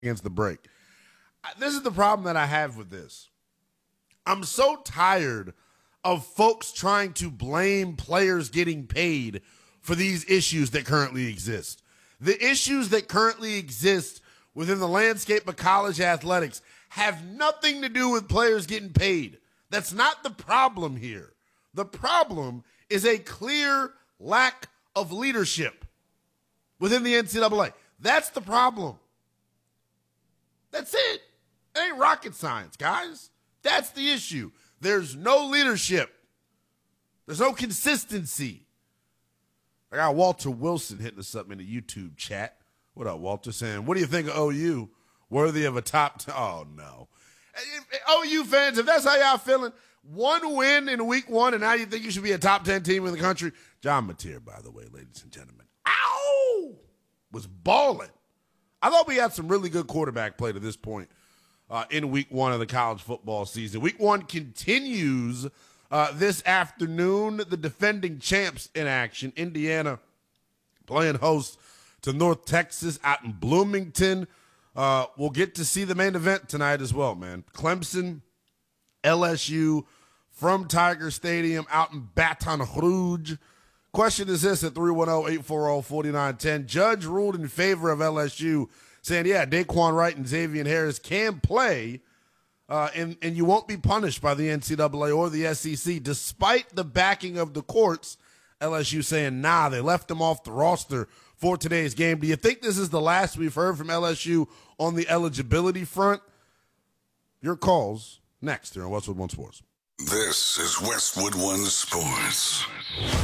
against the break. This is the problem that I have with this. I'm so tired of folks trying to blame players getting paid for these issues that currently exist. The issues that currently exist within the landscape of college athletics have nothing to do with players getting paid. That's not the problem here. The problem is a clear lack of leadership within the NCAA. That's the problem. That's it. It ain't rocket science, guys. That's the issue. There's no leadership. There's no consistency. I got Walter Wilson hitting us up in the YouTube chat. What up, Walter? Saying, what do you think of OU? Worthy of a top 10? Oh, no. OU fans, if that's how y'all feeling, one win in week one, and now you think you should be a top 10 team in the country? John Mateer, by the way, ladies and gentlemen. Ow! Was balling. I thought we had some really good quarterback play to this point in week one of the college football season. Week one continues this afternoon. The defending champs in action. Indiana playing host to North Texas out in Bloomington. We'll get to see the main event tonight as well, man. Clemson, LSU from Tiger Stadium out in Baton Rouge. Question is this at 310-840-4910. Judge ruled in favor of LSU, saying, yeah, Daquan Wright and Xavier Harris can play, and you won't be punished by the NCAA or the SEC, despite the backing of the courts. LSU saying, nah, they left them off the roster for today's game. Do you think this is the last we've heard from LSU on the eligibility front? Your calls next here on Westwood One Sports. This is Westwood One Sports.